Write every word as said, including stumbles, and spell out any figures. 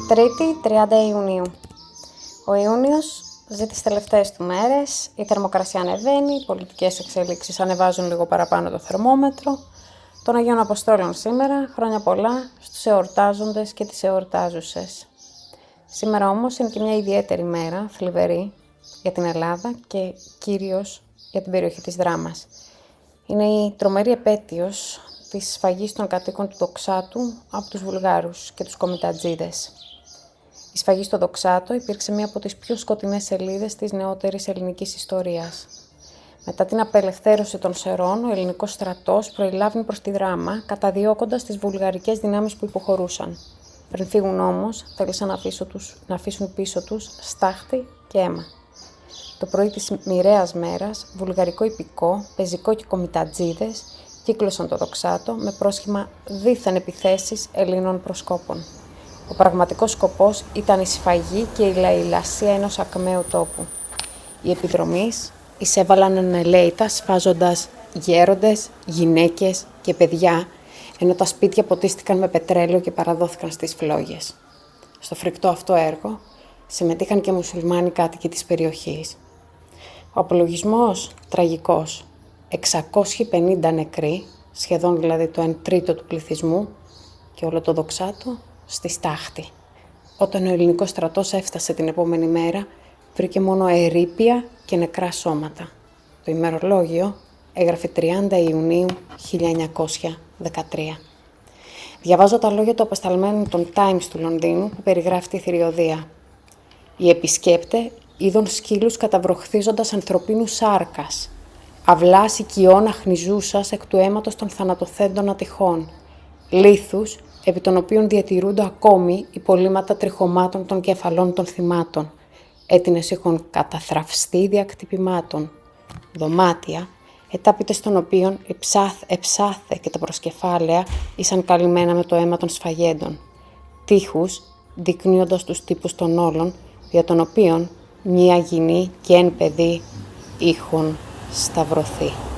Τρίτη, τριάντα Ιουνίου. Ο Ιούνιος ζει τις τελευταίες του μέρες, η θερμοκρασία ανεβαίνει, οι πολιτικές εξέλιξεις ανεβάζουν λίγο παραπάνω το θερμόμετρο. Των Αγίων Αποστόλων σήμερα, χρόνια πολλά στους εορτάζοντες και τις εορτάζουσες. Σήμερα όμως είναι και μια ιδιαίτερη μέρα, θλιβερή, για την Ελλάδα και κυρίως για την περιοχή της Δράμας. Είναι η τρομερή επέτειος της σφαγής των κατοίκων του Δοξάτου από τους Βουλγάρους και τους Κομιτατζίδες. Η σφαγή στο Δοξάτο υπήρξε μία από τις πιο σκοτεινές σελίδες της νεότερης ελληνικής ιστορίας. Μετά την απελευθέρωση των Σερών, ο ελληνικός στρατός προηλάβει προς τη Δράμα, καταδιώκοντας τις βουλγαρικές δυνάμεις που υποχωρούσαν. Πριν φύγουν όμως, θέλησαν να, τους, να αφήσουν πίσω τους στάχτη και αίμα. Το πρωί της μοιραίας μέρας, βουλγαρικό ιππικό, πεζικό και κομιτατζίδες κύκλωσαν το Δοξάτο με πρόσχημα δίθεν επιθέσεις Ελλήνων προσκόπων. Ο πραγματικός σκοπός ήταν η σφαγή και η λαηλασία ενός ακμαίου τόπου. Οι επιδρομείς εισέβαλαν ανελαίητα σφάζοντας γέροντες, γυναίκες και παιδιά, ενώ τα σπίτια ποτίστηκαν με πετρέλαιο και παραδόθηκαν στις φλόγες. Στο φρικτό αυτό έργο συμμετείχαν και μουσουλμάνοι κάτοικοι της περιοχής. Ο απολογισμός τραγικός, εξακόσιοι πενήντα νεκροί, σχεδόν δηλαδή το εν τρίτο του πληθυσμού, και όλο το Δοξάτο στη στάχτη. Όταν ο ελληνικός στρατός έφτασε την επόμενη μέρα, βρήκε μόνο ερείπια και νεκρά σώματα. Το ημερολόγιο έγραφε τριάντα Ιουνίου χίλια εννιακόσια δεκατρία. Διαβάζω τα λόγια του απεσταλμένου των Times του Λονδίνου που περιγράφει τη θηριωδία. Οι επισκέπτε είδον σκύλους καταβροχθίζοντας ανθρωπίνους σάρκας, αυλάς οικειών αχνιζούσας εκ του αίματος των θανατοθέντων ατυχών, λίθους επί των οποίων διατηρούνται ακόμη υπολείμματα τριχωμάτων των κεφαλών των θυμάτων, έτεινες είχων καταθραυστεί διακτυπημάτων, δωμάτια, ετάπητες των οποίων εψάθε και τα προσκεφάλαια ήσαν καλυμμένα με το αίμα των σφαγέντων, τείχους δεικνύοντας τους τύπους των όλων, για των οποίων μία γυνή και εν παιδί είχον σταυρωθεί.